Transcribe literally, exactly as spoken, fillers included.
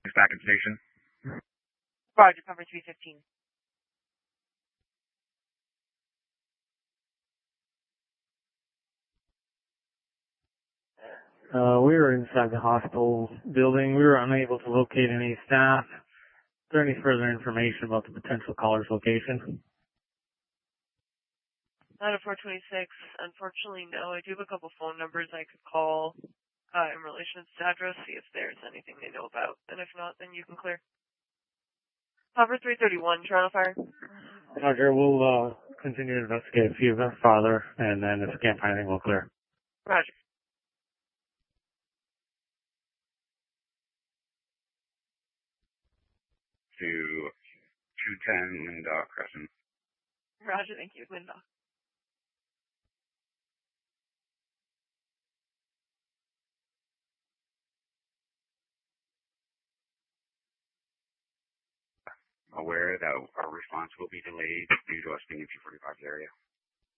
back in station. Roger, cover three fifteen. Uh, we were inside the hospital building. We were unable to locate any staff. Is there any further information about the potential caller's location? Out of four twenty-six, unfortunately, no. I do have a couple phone numbers I could call uh, in relation to this address, see if there's anything they know about. And if not, then you can clear. Cover three thirty-one, Toronto Fire. Roger, we'll uh, continue to investigate a few farther, and then if we can't find anything, we'll clear. Roger. To two ten Lindock Crescent. Roger, thank you. Lindock. Aware that our response will be delayed due to us being in two forty-five's area.